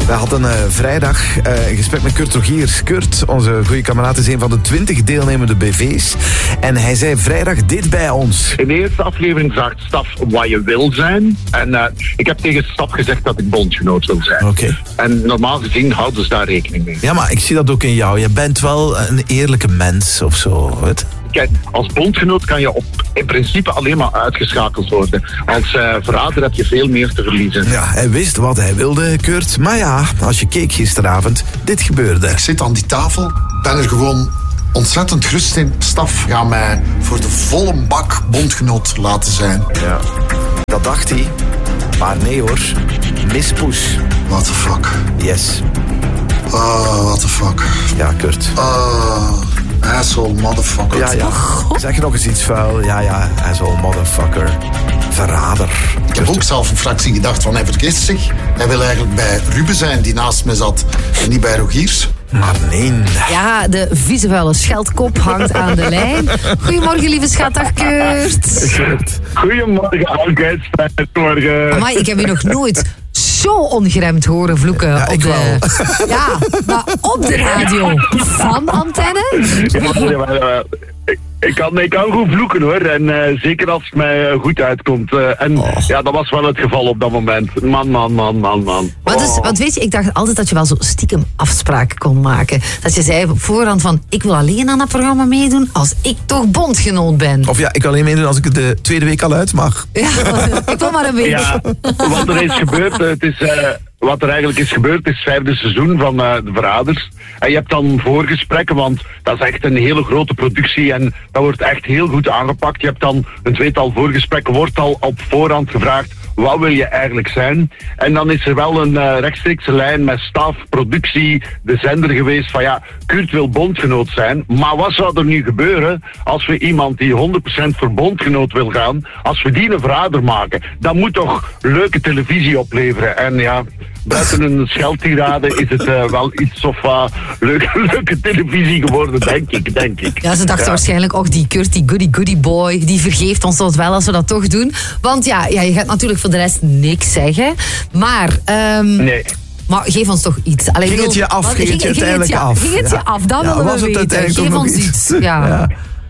We hadden vrijdag een gesprek met Kurt Rogiers. Kurt, onze goede kameraad, is een van de 20 deelnemende BV's. En hij zei vrijdag dit bij ons. In de eerste aflevering zag Staf wat je wil zijn. En ik heb tegen Staf gezegd dat ik bondgenoot wil zijn. Oké. En normaal gezien houden ze daar rekening mee. Ja, maar ik zie dat ook in jou. Je bent wel een eerlijke mens of zo. Weet? Kijk, als bondgenoot kan je in principe alleen maar uitgeschakeld worden. Als verrader heb je veel meer te verliezen. Ja, hij wist wat hij wilde, Kurt. Maar ja, als je keek gisteravond, dit gebeurde. Ik zit aan die tafel, ben er gewoon ontzettend gerust in. Staf gaat mij voor de volle bak bondgenoot laten zijn. Ja, dat dacht hij. Maar nee hoor, mispoes. What the fuck? Yes. What the fuck? Ja, Kurt. Asshole motherfucker. Ja. Zeg je nog eens iets vuil? Ja, asshole motherfucker. Verrader. Ik heb ook zelf een fractie gedacht van hij vergist zich. Hij wil eigenlijk bij Ruben zijn die naast me zat en niet bij Rogiers. Maar nee. Ja, de vieze vuile scheldkop hangt aan de lijn. Goedemorgen, lieve schat. Dag, Kurt. Goedemorgen, Anke. Goedemorgen. Amai, ik heb je nog nooit zo ongeremd horen vloeken. Ja, op ik de... wel. Ja, maar op de radio van Antenne? Ja, ik kan goed vloeken hoor. En zeker als het mij goed uitkomt. Ja, dat was wel het geval op dat moment. Man. Want weet je, ik dacht altijd dat je wel zo stiekem afspraken kon maken. Dat je zei op voorhand van, ik wil alleen aan dat programma meedoen als ik toch bondgenoot ben. Of ja, ik kan alleen meedoen als ik de tweede week al uit mag. Ja, ik wil maar een week. Ja, wat er is gebeurd, wat er eigenlijk is gebeurd, is het 5e seizoen van De Verraders. En je hebt dan voorgesprekken, want dat is echt een hele grote productie en dat wordt echt heel goed aangepakt. Je hebt dan een tweetal voorgesprekken, wordt al op voorhand gevraagd, wat wil je eigenlijk zijn? En dan is er wel een rechtstreekse lijn met staf, productie, de zender geweest van ja, Kurt wil bondgenoot zijn. Maar wat zou er nu gebeuren als we iemand die 100% voor bondgenoot wil gaan, als we die een verrader maken? Dat moet toch leuke televisie opleveren. En ja, buiten een scheldtirade is het wel iets of leuke televisie geworden, denk ik. Ja, ze dachten waarschijnlijk, ook die Kurt, die goody boy, die vergeeft ons dat wel als we dat toch doen. Want ja, je gaat natuurlijk voor de rest niks zeggen. Maar... Nee. Maar geef ons toch iets. Allee, Ging het je af? Ging het je uiteindelijk af? Ging het je af? Dat willen we weten. Geef ons iets. Ja.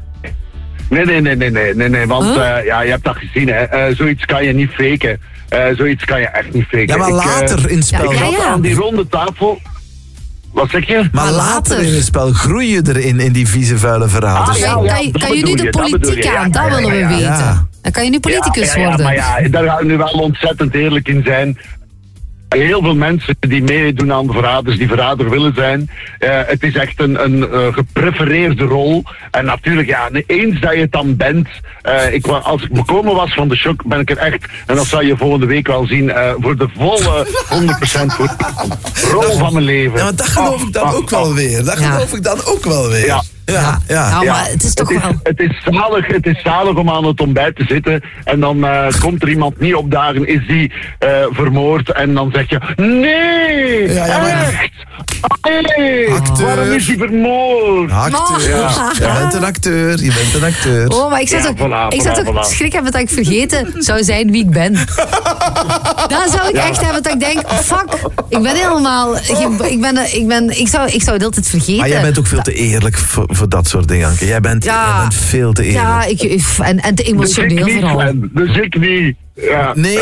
Nee, want je hebt dat gezien, hè. Zoiets kan je niet faken. Zoiets kan je echt niet faken. Ja, maar later in het spel. Ik zat aan die ronde tafel. Wat zeg je? Maar later in het spel groei je erin in die vieze vuile verraders. Kan je nu de politiek aan? Dat willen we weten. Ja. Dan kan je nu politicus worden. Maar ja, daar gaan we nu wel ontzettend eerlijk in zijn. Heel veel mensen die meedoen aan de verraders, die verrader willen zijn. Het is echt een geprefereerde rol. En natuurlijk, ja, eens dat je het dan bent. Als ik bekomen was van de shock, ben ik er echt, en dat zal je volgende week wel zien, voor de volle 100% voor de rol van mijn leven. Ja, maar dat geloof ik dan ook wel weer. Dat geloof ik dan ook wel weer. Ja. Maar het is toch wel... Het is zalig om aan het ontbijt te zitten en dan komt er iemand niet opdagen, is die vermoord en dan zeg je, nee, echt, nee, acteur. Waarom is hij vermoord? Acteur, je bent een acteur. Oh, maar ik zou toch schrik hebben dat ik vergeten zou zijn wie ik ben. Dan zou ik echt hebben dat ik denk, fuck, ik ben helemaal, ik zou het altijd vergeten. Maar jij bent ook veel te eerlijk voor dat soort dingen, Anke. Jij bent veel te eerlijk. Ja, en te emotioneel vooral. Dus ik niet. Ja. Nee,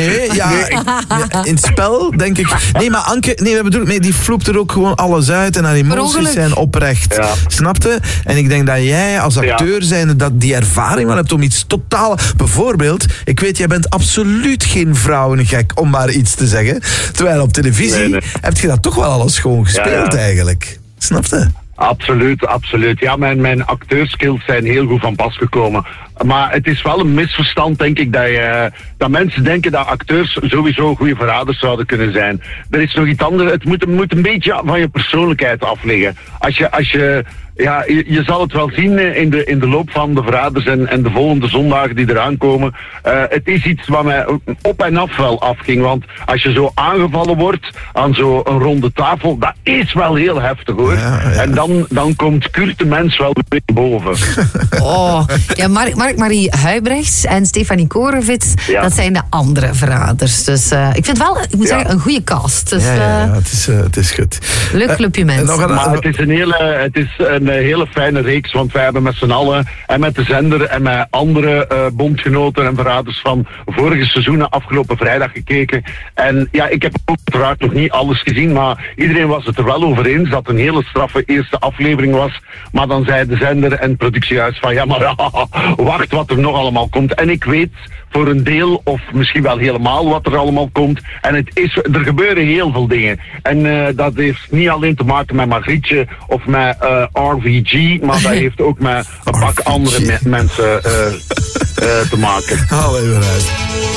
in het spel denk ik... Nee, maar Anke, die vloept er ook gewoon alles uit en haar emoties zijn oprecht. Ja. Snapte? En ik denk dat jij als acteur zijnde dat die ervaring wel hebt om iets totaal... Bijvoorbeeld, ik weet, jij bent absoluut geen vrouwengek, om maar iets te zeggen. Terwijl op televisie heb je dat toch wel alles gewoon gespeeld eigenlijk. Snapte? Absoluut. Ja, mijn acteurskills zijn heel goed van pas gekomen. Maar het is wel een misverstand, denk ik, dat mensen denken dat acteurs sowieso goede verraders zouden kunnen zijn. Er is nog iets anders. Het moet een beetje van je persoonlijkheid afliggen. Als je je zal het wel zien in de loop van de verraders en de volgende zondagen die eraan komen. Het is iets wat mij op en af wel afging. Want als je zo aangevallen wordt aan zo'n ronde tafel, dat is wel heel heftig hoor. Ja. En dan komt Kurt de mens wel weer boven. Oh, ja, maar Mark-Marie Huibrechts en Stefanie Korovits, dat zijn de andere verraders. Dus ik vind wel, ik moet zeggen, een goede cast. Dus, het is goed. Leuk clubje mensen. Maar het is een hele fijne reeks, want wij hebben met z'n allen en met de zender en met andere bondgenoten en verraders van vorige seizoenen afgelopen vrijdag gekeken. En ja, ik heb uiteraard nog niet alles gezien, maar iedereen was het er wel over eens dat het een hele straffe eerste aflevering was. Maar dan zei de zender en het productiehuis van ja, maar wacht wat er nog allemaal komt. En ik weet voor een deel, of misschien wel helemaal wat er allemaal komt. En er gebeuren heel veel dingen. En dat heeft niet alleen te maken met Margrietje of met RVG, maar dat heeft ook met een pak andere mensen te maken. Haal even uit.